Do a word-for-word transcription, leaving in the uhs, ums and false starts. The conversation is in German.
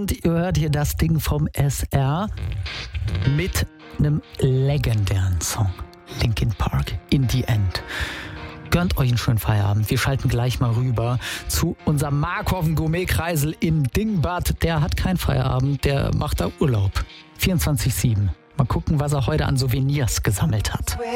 Und ihr hört hier das Ding vom S R mit einem legendären Song. Linkin Park, In the End. Gönnt euch einen schönen Feierabend. Wir schalten gleich mal rüber zu unserem Markhofen Gourmet-Kreisel in Dingbad. Der hat keinen Feierabend, der macht da Urlaub. vierundzwanzig sieben. Mal gucken, was er heute an Souvenirs gesammelt hat.